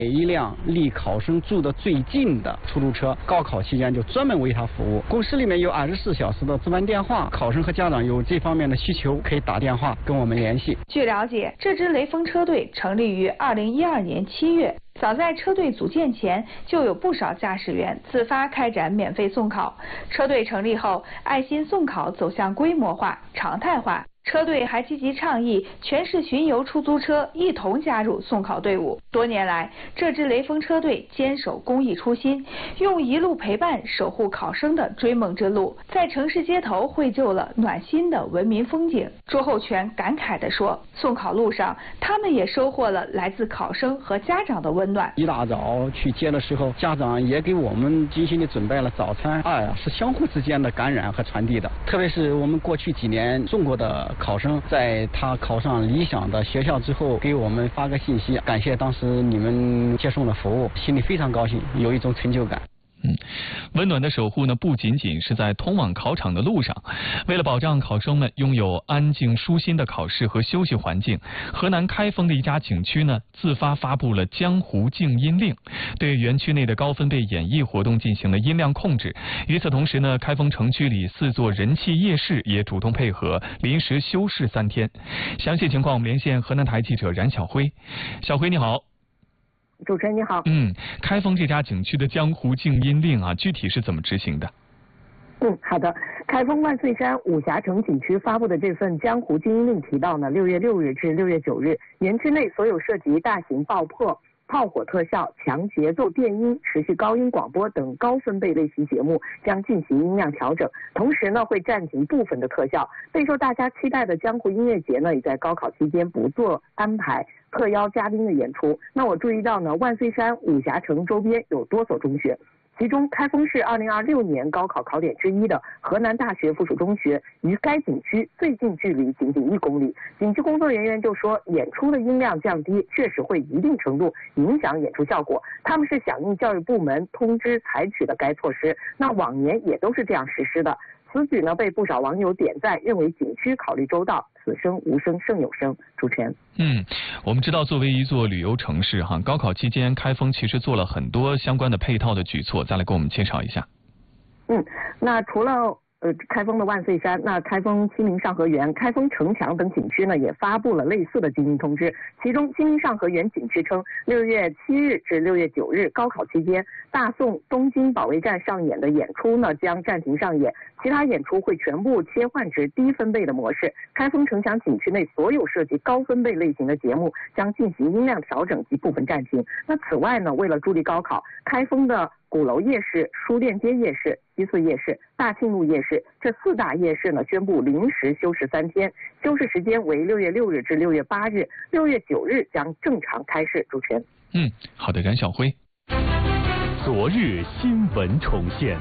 一辆离考生住的最近的出租车，高考期间就专门为他服务。公司里面有24小时的值班电话，考生和家长有这方面的需求，可以打电话跟我们联系。 据了解，这支雷锋车队成立于2012年7月。早在车队组建前，就有不少驾驶员自发开展免费送考。车队成立后，爱心送考走向规模化、常态化。车队还积极倡议全市巡游出租车一同加入送考队伍。多年来，这支雷锋车队坚守公益初心，用一路陪伴守护考生的追梦之路，在城市街头绘就了暖心的文明风景。朱厚全感慨地说：“送考路上，他们也收获了来自考生和家长的温暖。 一大早去接的时候，家长也给我们精心地准备了早餐，是相互之间的感染和传递的。特别是我们过去几年送过的考生，在他考上理想的学校之后，给我们发个信息，感谢当时你们接送的服务，心里非常高兴，有一种成就感。 温暖的守护呢，不仅仅是在通往考场的路上。为了保障考生们拥有安静舒心的考试和休息环境，河南开封的一家景区呢，自发发布了江湖静音令，对园区内的高分贝演艺活动进行了音量控制。与此同时呢，开封城区里4座人气夜市也主动配合，临时休市3天。详细情况我们连线河南台记者冉晓辉。小辉你好。 主持人你好。 开封这家景区的江湖静音令啊，具体是怎么执行的？ 好的。开封万岁山武侠城景区发布的这份江湖静音令提到呢，6月6日至6月9日，园区内所有涉及大型爆破、炮火特效、强节奏电音、持续高音广播等高分贝类型节目将进行音量调整，同时呢会暂停部分的特效。备受大家期待的江湖音乐节呢，也在高考期间不做安排特邀嘉宾的演出。那我注意到呢，万岁山武侠城周边有多所中学，其中开封市2026年高考考点之一的河南大学附属中学与该景区最近距离仅1公里。景区工作人员就说，演出的音量降低确实会一定程度影响演出效果，他们是响应教育部门通知采取的该措施，那往年也都是这样实施的。此举呢被不少网友点赞，认为景区考虑周到，此生无声胜有声。主持人， 我们知道作为一座旅游城市高考期间开封其实做了很多相关的配套的举措，再来给我们介绍一下。 那除了开封的万岁山，那开封清明上河园、开封城墙等景区呢，也发布了类似的静音通知。其中，清明上河园景区称，6月7日至6月9日高考期间，大宋东京保卫战上演的演出呢将暂停上演，其他演出会全部切换至低分贝的模式。开封城墙景区内所有涉及高分贝类型的节目将进行音量调整及部分暂停。那此外呢，为了助力高考，开封的鼓楼夜市、书店街夜市、西四夜市、大庆路夜市这4大夜市呢，宣布临时休市3天，休市时间为6月6日至6月8日，6月9日将正常开市。主持人， 好的，冉晓辉。 昨日新闻重现，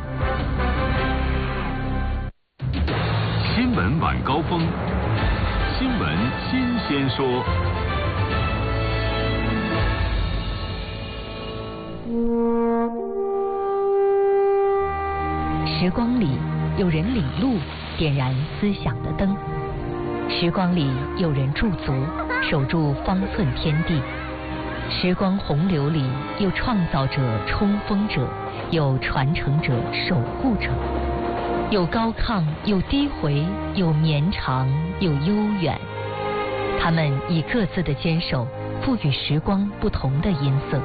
新闻晚高峰，新闻新鲜说。 时光里有人领路，点燃思想的灯；时光里有人驻足，守住方寸天地；时光洪流里有创造者、冲锋者，有传承者、守护者，有高亢，有低回，有绵长，有悠远。他们以各自的坚守，赋予时光不同的音色。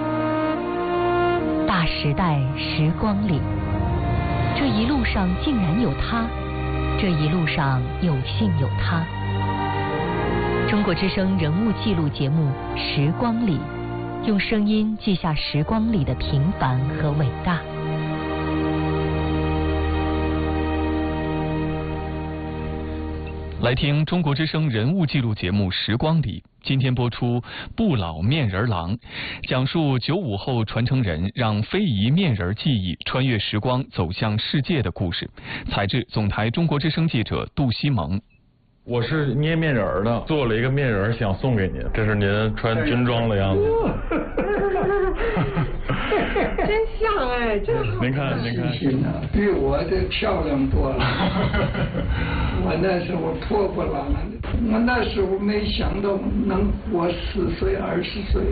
大时代时光里，这一路上竟然有他，这一路上有幸有他。中国之声人物记录节目《时光里》，用声音记下时光里的平凡和伟大。 来听中国之声人物记录节目《时光里》，今天播出不老面人郎，讲述95后传承人让非遗面人技艺穿越时光走向世界的故事。采制总台中国之声记者杜西蒙。 我是捏面人的，做了一个面人想送给您，这是您穿军装的样子。 真像哎，真好。 您看， 比我这漂亮多了。我那时候破烂，我那时候没想到能活10岁20岁啊。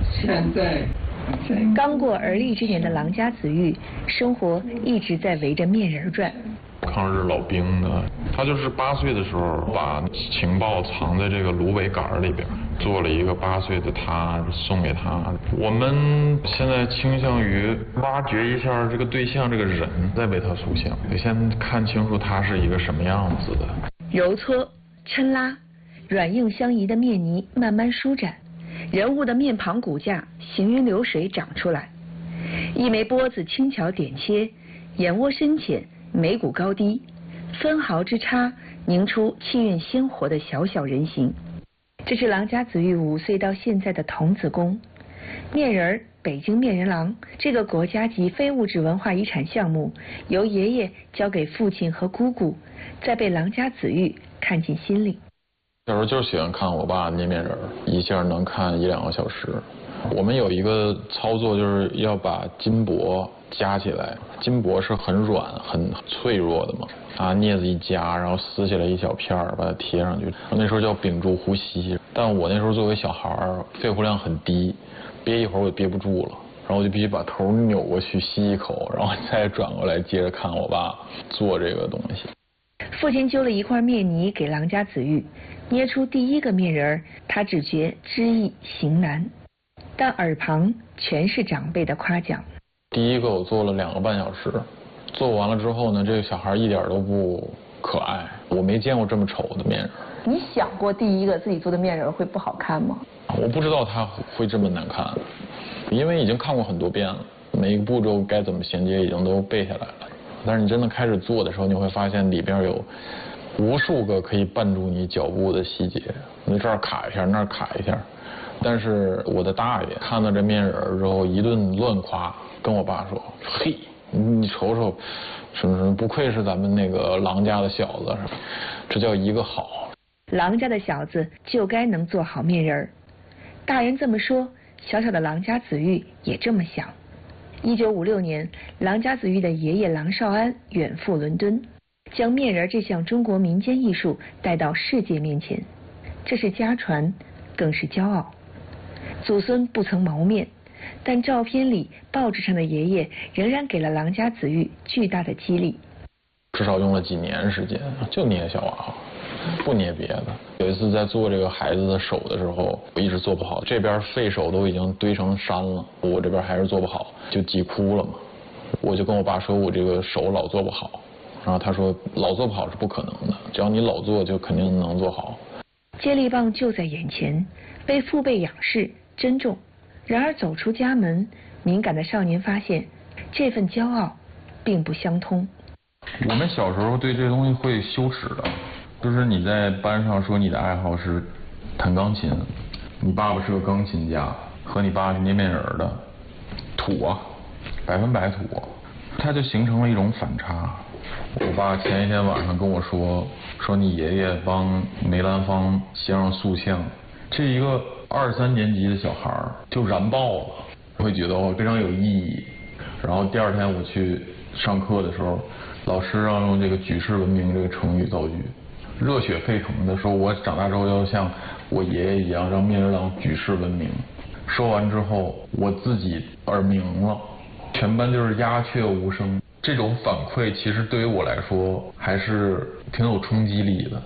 现在刚过而立之年的郎家子玉，生活一直在围着面人转。 抗日老兵的，他就是8岁的时候把情报藏在这个芦苇杆里边，做了一个8岁的他送给他。我们现在倾向于挖掘一下这个对象这个人，再为他塑像，得先看清楚他是一个什么样子的。 揉搓、抻拉，软硬相宜的面泥慢慢舒展，人物的面庞骨架行云流水长出来，一枚波子轻巧点切，眼窝深浅，眉骨高低，分毫之差凝出气韵鲜活的小小人形。这是郎家子玉5岁到现在的童子功。面人北京面人郎这个国家级非物质文化遗产项目，由爷爷交给父亲和姑姑，再被郎家子玉看进心里。 小时候就是喜欢看我爸捏面人，一下能看1、2个小时。我们有一个操作，就是要把金箔夹起来，金箔是很软很脆弱的嘛，拿镊子一夹，然后撕下来一小片把它贴上去。那时候叫屏住呼吸，但我那时候作为小孩肺活量很低，憋一会儿我也憋不住了，然后我就必须把头扭过去吸一口，然后再转过来接着看我爸做这个东西。 父亲揪了一块面泥给郎家子玉，捏出第一个面人，他只觉知易行难，但耳旁全是长辈的夸奖。 第一个我做了2个半小时，做完了之后呢，这个小孩一点都不可爱，我没见过这么丑的面人。 你想过第一个自己做的面人会不好看吗？ 我不知道他会这么难看，因为已经看过很多遍了，每一个步骤该怎么衔接已经都背下来了。但是你真的开始做的时候，你会发现里边有无数个可以绊住你脚步的细节，你这儿卡一下，那儿卡一下。但是我的大爷看到这面人之后一顿乱夸，跟我爸说：“嘿，你瞅瞅，什么什么，不愧是咱们那个郎家的小子，这叫一个好。” 郎家的小子就该能做好面人。大人这么说，小小的郎家子玉也这么想。1956年，郎家子玉的爷爷郎绍安远赴伦敦，将面人这项中国民间艺术带到世界面前，这是家传，更是骄傲。祖孙不曾谋面，但照片里、报纸上的爷爷仍然给了郎家子玉巨大的激励。 至少用了几年时间，就捏小娃娃，不捏别的。有一次在做这个孩子的手的时候，我一直做不好，这边废手都已经堆成山了，我这边还是做不好，就急哭了嘛。我就跟我爸说，我这个手老做不好，然后他说老做不好是不可能的，只要你老做就肯定能做好。 接力棒就在眼前，被父辈仰视珍重。然而走出家门，敏感的少年发现，这份骄傲并不相通。 我们小时候对这东西会羞耻的，就是你在班上说你的爱好是弹钢琴，你爸爸是个钢琴家，和你爸是捏面人的，土啊，100%土，它就形成了一种反差。我爸前一天晚上跟我说你爷爷帮梅兰芳先生塑像，这一个2、3年级的小孩就燃爆了，会觉得非常有意义。然后第2天我去上课的时候，老师让用这个举世闻名这个成语造句，热血沸腾的说，我长大之后要像我爷爷一样让面人郎举世闻名。说完之后，我自己耳鸣了，全班就是鸦雀无声。这种反馈其实对于我来说还是挺有冲击力的。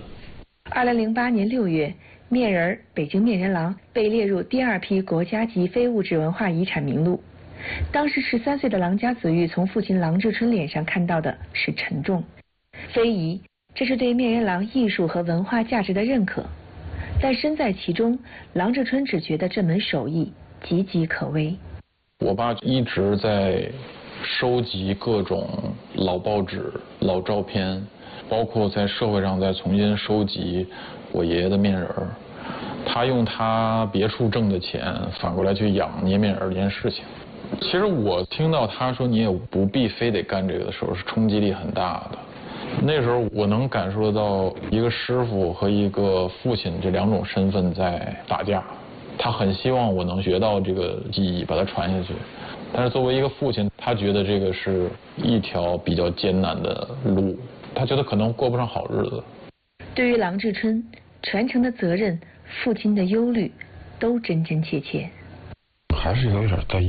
2008年6月，面人北京面人郎被列入第2批国家级非物质文化遗产名录。当时13岁的郎家子玉从父亲郎志春脸上看到的是沉重，非遗，这是对面人郎艺术和文化价值的认可。但身在其中，郎志春只觉得这门手艺岌岌可危。 我爸一直在收集各种老报纸、老照片，包括在社会上再重新收集我爷爷的面人。他用他别处挣的钱反过来去养捏面人这件事情。其实我听到他说你也不必非得干这个的时候，是冲击力很大的。那时候我能感受到一个师傅和一个父亲这2种身份在打架。他很希望我能学到这个技艺，把它传下去。但是作为一个父亲，他觉得这个是一条比较艰难的路，他觉得可能过不上好日子。 对于郎志春，传承的责任、父亲的忧虑，都真真切切。 还是有点在意。